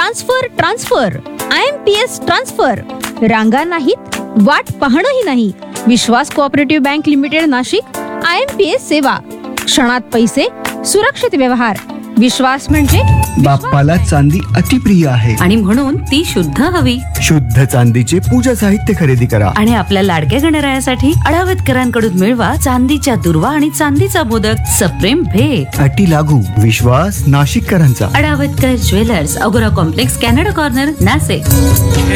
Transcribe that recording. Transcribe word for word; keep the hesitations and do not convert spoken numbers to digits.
Transfer transfer I am P S transfer. रांगा नाहीत, वाट पाहणंही नाही. विश्वास cooperative bank limited Nashik. I am P S सेवा, क्षणात पैसे, सुरक्षित व्यवहार. विश्वास म्हणजे बाप्पाला चांदी अतिप्रिय आहे आणि म्हणून ती शुद्ध हवी. शुद्ध चांदीचे पूजा साहित्य खरेदी करा आणि आपल्या लाडक्या गणरायासाठी अडावतकरांकडून मिळवा चांदीच्या दुर्वा आणि चांदीचा मोदक. सप्रेम भेट. अटी लागू. विश्वास नाशिककरांचा. अडावतकर ज्वेलर्स, अगोरा कॉम्प्लेक्स, कॅनडा कॉर्नर, नाशिक.